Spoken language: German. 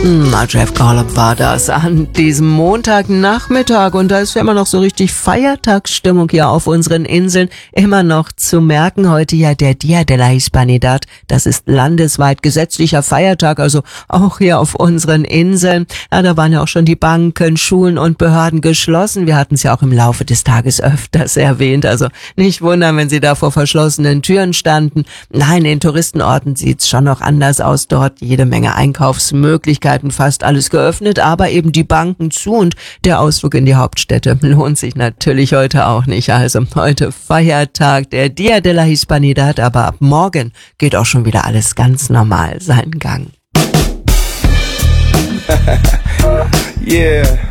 Jeff Golub war das an diesem Montagnachmittag und da ist ja immer noch so richtig Feiertagsstimmung hier auf unseren Inseln immer noch zu merken. Heute ja der Día de la Hispanidad, das ist landesweit gesetzlicher Feiertag, also auch hier auf unseren Inseln. Ja, da waren ja auch schon die Banken, Schulen und Behörden geschlossen. Wir hatten es ja auch im Laufe des Tages öfters erwähnt, also nicht wundern, wenn Sie da vor verschlossenen Türen standen. Nein, in Touristenorten sieht's schon noch anders aus. Dort jede Menge Einkaufsmöglichkeiten, fast alles geöffnet, aber eben die Banken zu und der Ausflug in die Hauptstädte lohnt sich natürlich heute auch nicht. Also heute Feiertag, der Día de la Hispanidad, aber ab morgen geht auch schon wieder alles ganz normal seinen Gang. Yeah.